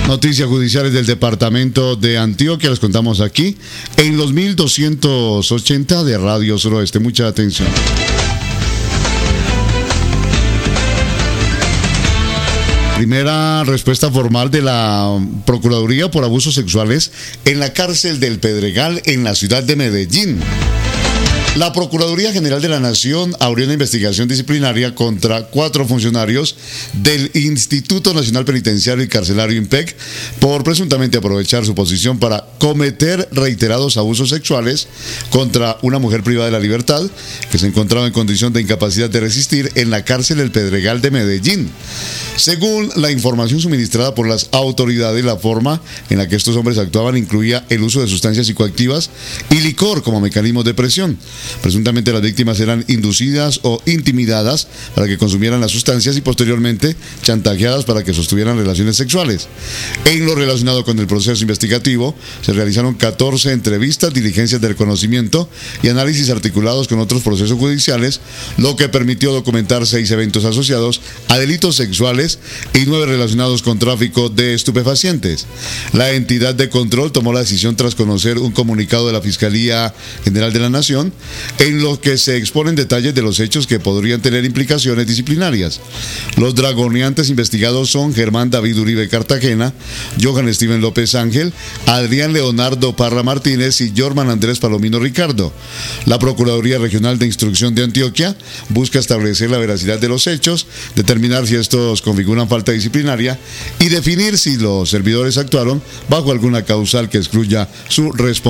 Noticias judiciales del departamento de Antioquia, les contamos aquí en los 1280 de Radio Suroeste. Mucha atención. Primera respuesta formal de la Procuraduría por abusos sexuales en la cárcel del Pedregal en la ciudad de Medellín. La Procuraduría General de la Nación abrió una investigación disciplinaria contra 4 funcionarios del Instituto Nacional Penitenciario y Carcelario INPEC por presuntamente aprovechar su posición para cometer reiterados abusos sexuales contra una mujer privada de la libertad que se encontraba en condición de incapacidad de resistir en la cárcel del Pedregal de Medellín. Según la información suministrada por las autoridades, la forma en la que estos hombres actuaban incluía el uso de sustancias psicoactivas y licor como mecanismos de presión. Presuntamente las víctimas eran inducidas o intimidadas para que consumieran las sustancias y posteriormente chantajeadas para que sostuvieran relaciones sexuales. En lo relacionado con el proceso investigativo, se realizaron 14 entrevistas, diligencias de reconocimiento y análisis articulados con otros procesos judiciales, lo que permitió documentar 6 eventos asociados a delitos sexuales y 9 relacionados con tráfico de estupefacientes. La entidad de control tomó la decisión tras conocer un comunicado de la Fiscalía General de la Nación en lo que se exponen detalles de los hechos que podrían tener implicaciones disciplinarias. Los dragoneantes investigados son Germán David Uribe Cartagena, Johan Steven López Ángel, Adrián Leonardo Parra Martínez y Jorman Andrés Palomino Ricardo. La Procuraduría Regional de Instrucción de Antioquia busca establecer la veracidad de los hechos, determinar si estos configuran falta disciplinaria y definir si los servidores actuaron bajo alguna causal que excluya su responsabilidad.